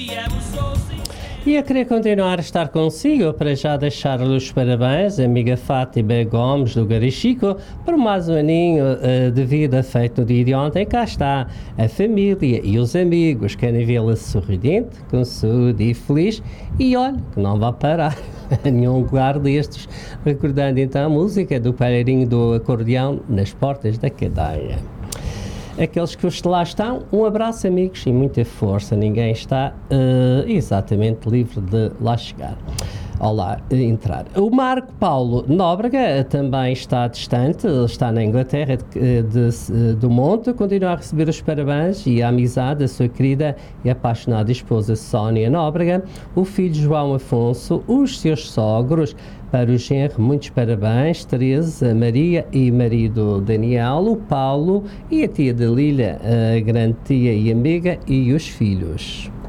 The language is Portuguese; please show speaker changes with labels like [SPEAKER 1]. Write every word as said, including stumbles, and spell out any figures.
[SPEAKER 1] E eu queria continuar a estar consigo para já deixar-lhe os parabéns, amiga Fátima Gomes do Garichico, por mais um aninho uh, de vida feito no dia de ontem. Cá está a família e os amigos, querem vê-la sorridente, com saúde e feliz, e olha, que não vai parar a nenhum lugar destes, recordando então a música do palheirinho do acordeão nas portas da cadeia. Aqueles que lá estão, um abraço, amigos, e muita força. Ninguém está uh, exatamente livre de lá chegar. Olá, entrar. O Marco Paulo Nóbrega também está distante, está na Inglaterra de, de, de, do Monte, continua a receber os parabéns e a amizade da sua querida e apaixonada esposa Sónia Nóbrega, o filho João Afonso, os seus sogros. Para o genro, muitos parabéns, Teresa, Maria e marido Daniel, o Paulo e a tia da Lília, a grande tia e amiga, e os filhos.